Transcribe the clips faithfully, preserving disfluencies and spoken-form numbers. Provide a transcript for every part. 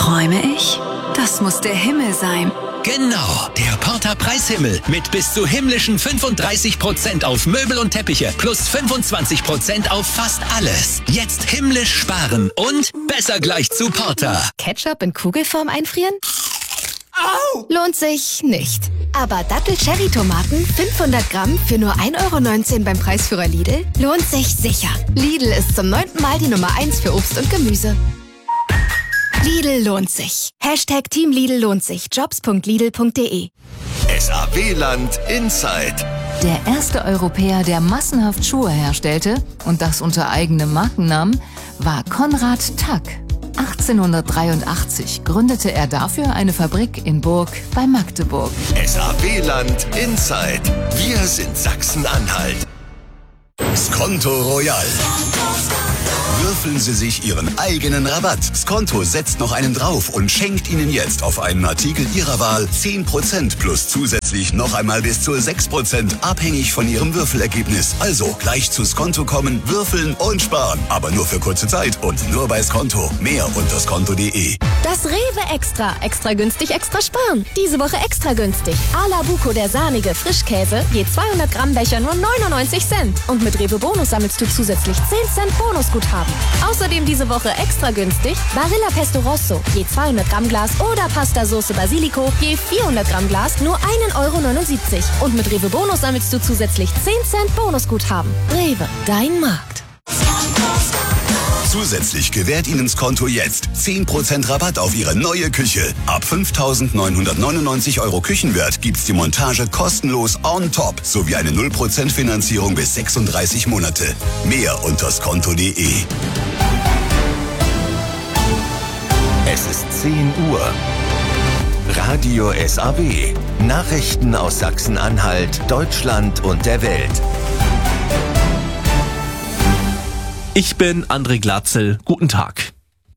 Träume ich? Das muss der Himmel sein. Genau, der Porter Preishimmel mit bis zu himmlischen fünfunddreißig Prozent auf Möbel und Teppiche plus fünfundzwanzig Prozent auf fast alles. Jetzt himmlisch sparen und besser gleich zu Porter. Ketchup in Kugelform einfrieren? Au! Lohnt sich nicht. Aber Dattel-Cherry-Tomaten fünfhundert Gramm für nur ein Euro neunzehn beim Preisführer Lidl lohnt sich sicher. Lidl ist zum neunten Mal die Nummer eins für Obst und Gemüse. Lidl lohnt sich. Hashtag Team Lidl lohnt sich. Jobs punkt lidl punkt de. S A W-Land Inside. Der erste Europäer, der massenhaft Schuhe herstellte, und das unter eigenem Markennamen, war Konrad Tack. achtzehnhundertdreiundachtzig gründete er dafür eine Fabrik in Burg bei Magdeburg. S A W-Land Inside. Wir sind Sachsen-Anhalt. Skonto Royal. Würfeln Sie sich Ihren eigenen Rabatt. Skonto setzt noch einen drauf und schenkt Ihnen jetzt auf einen Artikel Ihrer Wahl zehn Prozent plus zusätzlich noch einmal bis zu sechs Prozent abhängig von Ihrem Würfelergebnis. Also gleich zu Skonto kommen, würfeln und sparen. Aber nur für kurze Zeit und nur bei Skonto. Mehr unter skonto punkt de. Das Rewe Extra. Extra günstig, extra sparen. Diese Woche extra günstig. Ala Buco, der sahnige Frischkäse, je zweihundert Gramm Becher nur neunundneunzig Cent. Und mit Rewe Bonus sammelst du zusätzlich zehn Cent Bonusguthaben. Außerdem diese Woche extra günstig Barilla Pesto Rosso, je zweihundert Gramm Glas oder Pasta Sauce Basilico, je vierhundert Gramm Glas nur ein Euro neunundsiebzig. Und mit Rewe Bonus sammelst du zusätzlich zehn Cent Bonusguthaben. Rewe, dein Markt. Zusätzlich gewährt Ihnen Skonto jetzt zehn Prozent Rabatt auf Ihre neue Küche. Ab fünftausendneunhundertneunundneunzig Euro Küchenwert gibt's die Montage kostenlos on top sowie eine null Prozent Finanzierung bis sechsunddreißig Monate. Mehr unter skonto punkt de. Es ist zehn Uhr. Radio S A W. Nachrichten aus Sachsen-Anhalt, Deutschland und der Welt. Ich bin André Glatzel. Guten Tag.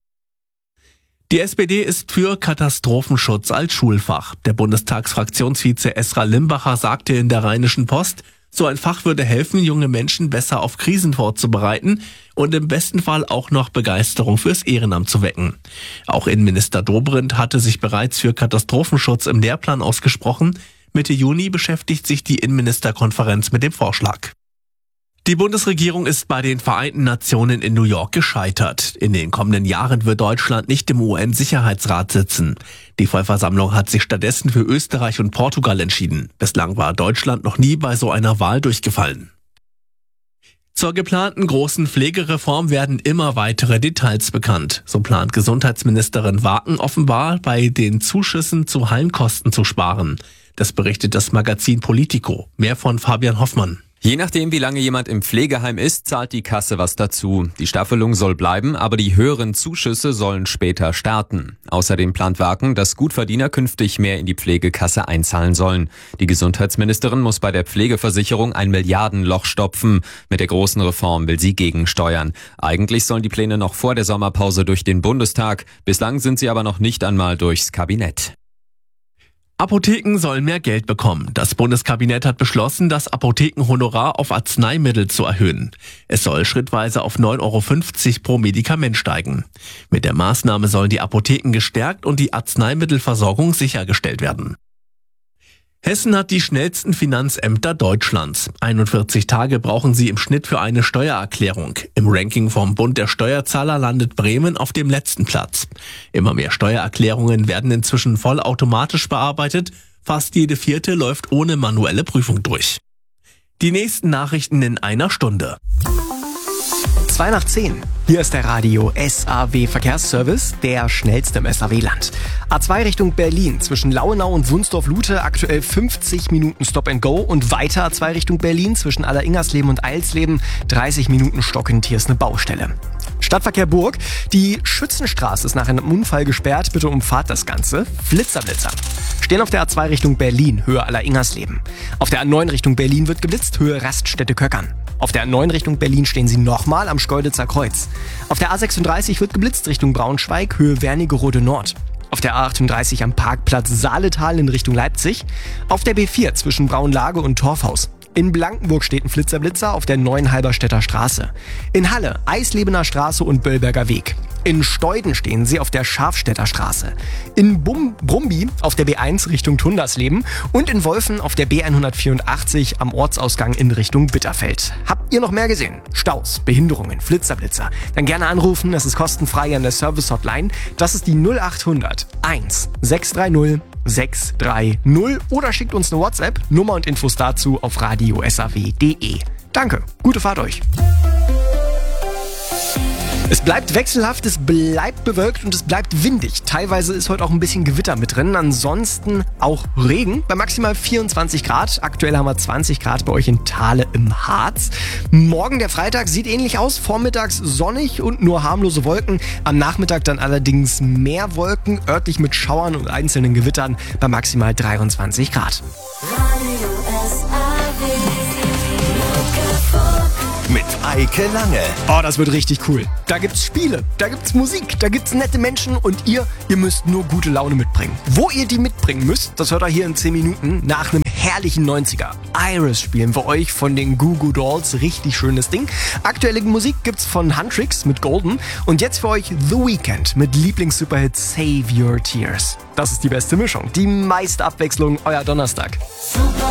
Die S P D ist für Katastrophenschutz als Schulfach. Der Bundestagsfraktionsvize Esra Limbacher sagte in der Rheinischen Post, so ein Fach würde helfen, junge Menschen besser auf Krisen vorzubereiten und im besten Fall auch noch Begeisterung fürs Ehrenamt zu wecken. Auch Innenminister Dobrindt hatte sich bereits für Katastrophenschutz im Lehrplan ausgesprochen. Mitte Juni beschäftigt sich die Innenministerkonferenz mit dem Vorschlag. Die Bundesregierung ist bei den Vereinten Nationen in New York gescheitert. In den kommenden Jahren wird Deutschland nicht im U N-Sicherheitsrat sitzen. Die Vollversammlung hat sich stattdessen für Österreich und Portugal entschieden. Bislang war Deutschland noch nie bei so einer Wahl durchgefallen. Zur geplanten großen Pflegereform werden immer weitere Details bekannt. So plant Gesundheitsministerin Waken offenbar, bei den Zuschüssen zu Heimkosten zu sparen. Das berichtet das Magazin Politico. Mehr von Fabian Hoffmann. Je nachdem, wie lange jemand im Pflegeheim ist, zahlt die Kasse was dazu. Die Staffelung soll bleiben, aber die höheren Zuschüsse sollen später starten. Außerdem plant Waken, dass Gutverdiener künftig mehr in die Pflegekasse einzahlen sollen. Die Gesundheitsministerin muss bei der Pflegeversicherung ein Milliardenloch stopfen. Mit der großen Reform will sie gegensteuern. Eigentlich sollen die Pläne noch vor der Sommerpause durch den Bundestag. Bislang sind sie aber noch nicht einmal durchs Kabinett. Apotheken sollen mehr Geld bekommen. Das Bundeskabinett hat beschlossen, das Apothekenhonorar auf Arzneimittel zu erhöhen. Es soll schrittweise auf neun Euro fünfzig pro Medikament steigen. Mit der Maßnahme sollen die Apotheken gestärkt und die Arzneimittelversorgung sichergestellt werden. Hessen hat die schnellsten Finanzämter Deutschlands. einundvierzig Tage brauchen sie im Schnitt für eine Steuererklärung. Im Ranking vom Bund der Steuerzahler landet Bremen auf dem letzten Platz. Immer mehr Steuererklärungen werden inzwischen vollautomatisch bearbeitet. Fast jede vierte läuft ohne manuelle Prüfung durch. Die nächsten Nachrichten in einer Stunde. zwei nach zehn. Hier ist der Radio S A W Verkehrsservice, der schnellste im S A W-Land. A zwei Richtung Berlin, zwischen Lauenau und Wunsdorf-Lute, aktuell fünfzig Minuten Stop and Go. Und weiter A zwei Richtung Berlin, zwischen Alleringersleben und Eilsleben, dreißig Minuten stockend. Hier ist eine Baustelle. Stadtverkehr Burg, die Schützenstraße ist nach einem Unfall gesperrt. Bitte umfahrt das Ganze. Blitzerblitzer. Stehen auf der A zwei Richtung Berlin, Höhe Alleringersleben. Auf der A neun Richtung Berlin wird geblitzt, Höhe Raststätte Köckern. Auf der A neun Richtung Berlin stehen sie nochmal am Schkeuditzer Kreuz. Auf der A sechsunddreißig wird geblitzt Richtung Braunschweig, Höhe Wernigerode Nord. Auf der A achtunddreißig am Parkplatz Saaletal in Richtung Leipzig. Auf der B vier zwischen Braunlage und Torfhaus. In Blankenburg steht ein Flitzerblitzer auf der neuen Halberstädter Straße. In Halle, Eislebener Straße und Böllberger Weg. In Steuden stehen sie auf der Scharfstädter Straße. In Bum- Brumby auf der B eins Richtung Tundersleben und in Wolfen auf der B hundertvierundachtzig am Ortsausgang in Richtung Bitterfeld. Habt ihr noch mehr gesehen? Staus, Behinderungen, Flitzerblitzer? Dann gerne anrufen, das ist kostenfrei an der Service-Hotline. Das ist die null achthundert eins sechs drei null sechs drei null oder schickt uns eine WhatsApp, Nummer und Infos dazu auf radio s a w punkt d e. Danke, gute Fahrt euch. Es bleibt wechselhaft, es bleibt bewölkt und es bleibt windig. Teilweise ist heute auch ein bisschen Gewitter mit drin. Ansonsten auch Regen bei maximal vierundzwanzig Grad. Aktuell haben wir zwanzig Grad bei euch in Thale im Harz. Morgen der Freitag sieht ähnlich aus. Vormittags sonnig und nur harmlose Wolken. Am Nachmittag dann allerdings mehr Wolken, örtlich mit Schauern und einzelnen Gewittern bei maximal dreiundzwanzig Grad. Mit Eike Lange. Oh, das wird richtig cool. Da gibt's Spiele, da gibt's Musik, da gibt's nette Menschen und ihr, ihr müsst nur gute Laune mitbringen. Wo ihr die mitbringen müsst, das hört ihr hier in zehn Minuten nach einem herrlichen neunziger. Iris spielen wir euch von den Goo Goo Dolls. Richtig schönes Ding. Aktuelle Musik gibt's von Huntrix mit Golden. Und jetzt für euch The Weeknd mit Lieblings-Superhit Save Your Tears. Das ist die beste Mischung. Die meiste Abwechslung, euer Donnerstag. Super.